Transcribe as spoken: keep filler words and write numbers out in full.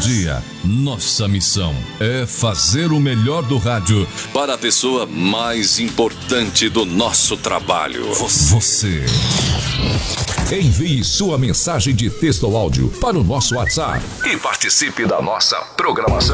dia, nossa missão é fazer o melhor do rádio para a pessoa mais importante do nosso trabalho. Você. Envie sua mensagem de texto ou áudio para o nosso WhatsApp e participe da nossa programação.